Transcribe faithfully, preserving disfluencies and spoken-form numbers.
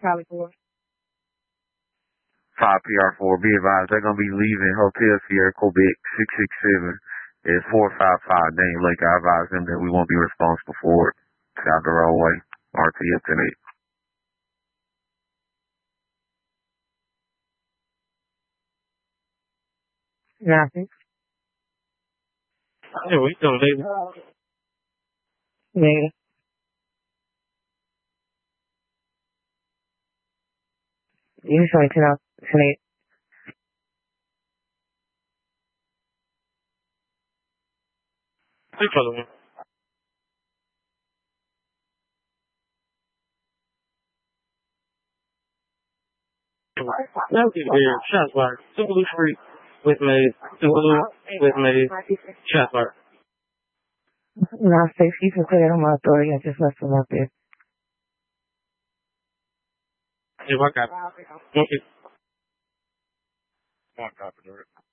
five P R four, be advised, they're going to be leaving Hotel Sierra Quebec six six seven at four five five Dane Lake. I advise them that we won't be responsible for it. It's out the roadway. R T F tonight. Nothing. Yeah, we still leaving. Yeah. You just want to know tonight. Two for the one. That was here. Shots fired. Super Blue Street with me. Super Blue with me. Shots fired. No, safe. You can clear them out there. I just left them out there. If I got it. Okay. One copy,